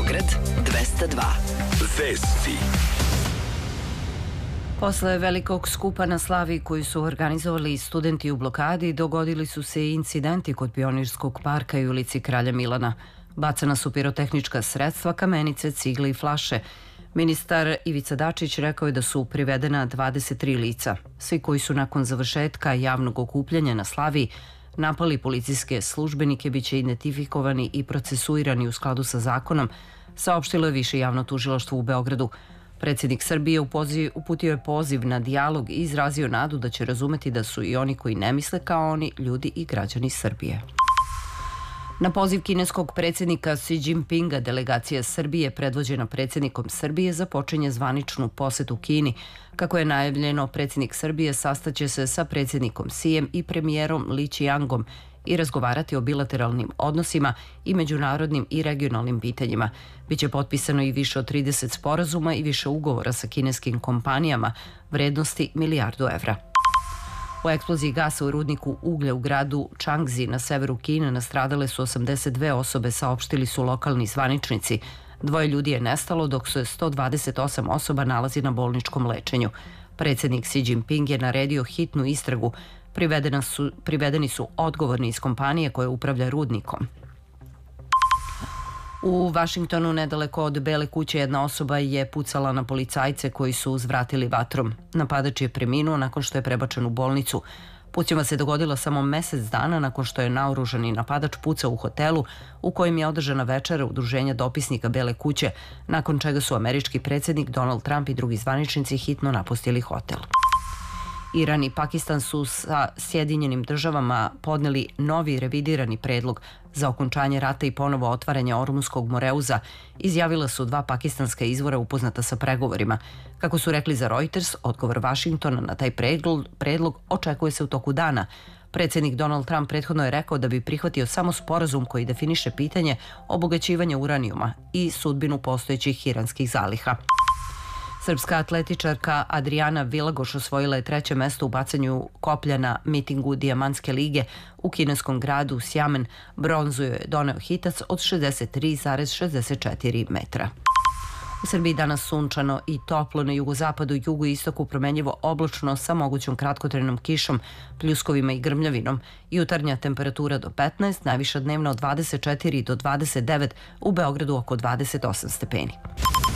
Beograd 202. Vesti. Posle velikog skupa na Slaviji koji su organizovali studenti u blokadi, dogodili su se i incidenti kod Pionirskog parka i ulici Kralja Milana. Bacana su pirotehnička sredstva, kamenice, cigle i flaše. Ministar Ivica Dačić rekao je da su privedena 23 lica. Svi koji su nakon završetka javnog okupljanja na Slaviji napali policijske službenike biće identifikovani i procesuirani u skladu sa zakonom, saopštilo je Više javno tužilaštvo u Beogradu. Predsjednik Srbije uputio je poziv na dijalog i izrazio nadu da će razumeti da su i oni koji ne misle kao oni ljudi i građani Srbije. Na poziv kineskog predsjednika Xi Jinpinga, delegacija Srbije predvođena predsjednikom Srbije započinje zvaničnu posetu Kini. Kako je najavljeno, predsjednik Srbije sastaće se sa predsjednikom Xijem i premijerom Li Qiangom i razgovarati o bilateralnim odnosima i međunarodnim i regionalnim pitanjima. Biće potpisano i više od 30 sporazuma i više ugovora sa kineskim kompanijama vrednosti milijardu evra. U eksploziji gasa u rudniku uglja u gradu Čangzi na severu Kine nastradale su 82 osobe, saopštili su lokalni zvaničnici. 2 ljudi je nestalo, dok se 128 osoba nalazi na bolničkom lečenju. Predsjednik Xi Jinping je naredio hitnu istragu. Privedeni su odgovorni iz kompanije koja upravlja rudnikom. U Vašingtonu, nedaleko od Bele kuće, jedna osoba je pucala na policajce koji su uzvratili vatrom. Napadač je preminuo nakon što je prebačen u bolnicu. Pucnjava se dogodila samo mesec dana nakon što je naoružani napadač pucao u hotelu u kojem je održana večera udruženja dopisnika Bele kuće, nakon čega su američki predsjednik Donald Trump i drugi zvaničnici hitno napustili hotel. Iran i Pakistan su sa Sjedinjenim državama podneli novi revidirani predlog za okončanje rata i ponovo otvaranje Ormuzskog moreuza, izjavila su 2 pakistanska izvora upoznata sa pregovorima. Kako su rekli za Reuters, odgovor Vašingtona na taj predlog očekuje se u toku dana. Predsjednik Donald Trump prethodno je rekao da bi prihvatio samo sporazum koji definiše pitanje obogaćivanja uranijuma i sudbinu postojećih iranskih zaliha. Srpska atletičarka Adriana Vilagoš osvojila je 3. mesto u bacanju koplja na mitingu Dijamantske lige u kineskom gradu Sjamen. Bronzu je doneo hitac od 63,64 metra. U Srbiji danas sunčano i toplo, na jugozapadu i jugoistoku promjenjivo oblačno sa mogućom kratkotrajnom kišom, pljuskovima i grmljavinom. Jutarnja temperatura do 15, najviša dnevna od 24 do 29, u Beogradu oko 28 stepeni.